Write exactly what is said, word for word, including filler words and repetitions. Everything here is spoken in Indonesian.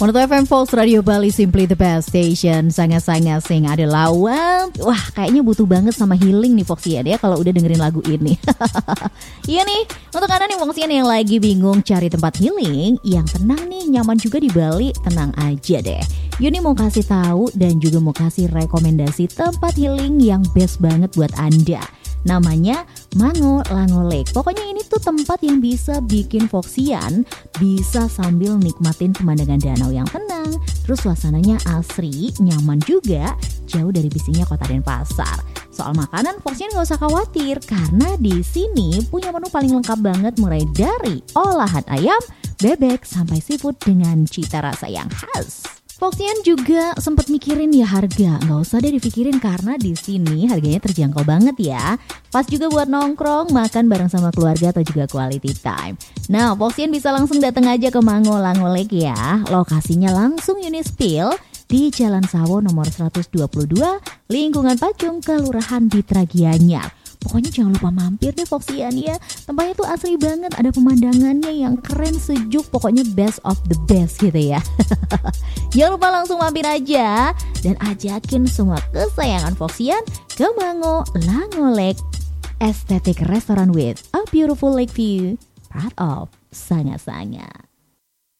Monoto F M Pulse Radio Bali, simply the best station. Sangat-sangat sing ada lawan. Wah, kayaknya butuh banget sama healing nih Foxian ya kalau udah dengerin lagu ini. Iya nih, untuk Anda nih Foxian yang lagi bingung cari tempat healing yang tenang nih, nyaman juga di Bali, tenang aja deh. Yuni mau kasih tahu dan juga mau kasih rekomendasi tempat healing yang best banget buat Anda. Namanya Mango Lango Lake. Pokoknya ini tuh tempat yang bisa bikin Foxian bisa sambil nikmatin pemandangan danau yang tenang. Terus suasananya asri, nyaman juga, jauh dari bisingnya kota Denpasar. Soal makanan Foxian gak usah khawatir karena di sini punya menu paling lengkap banget, mulai dari olahan ayam, bebek sampai seafood dengan cita rasa yang khas. Foxian juga sempat mikirin ya harga, nggak usah deh dipikirin karena di sini harganya terjangkau banget ya. Pas juga buat nongkrong, makan bareng sama keluarga atau juga quality time. Nah, Foxian bisa langsung datang aja ke Mango Lango Lake ya. Lokasinya langsung Unispil di Jalan Sawo nomor seratus dua puluh dua, lingkungan Pacung, Kelurahan Bitra Gianyar. Pokoknya jangan lupa mampir deh Foxian ya. Tempatnya tuh asri banget, ada pemandangannya yang keren, sejuk, pokoknya best of the best gitu ya. Jangan lupa langsung mampir aja dan ajakin semua kesayangan Foxian ke Mango Lango Lake. Aesthetic restaurant with a beautiful lake view, part of Sanga Sanga.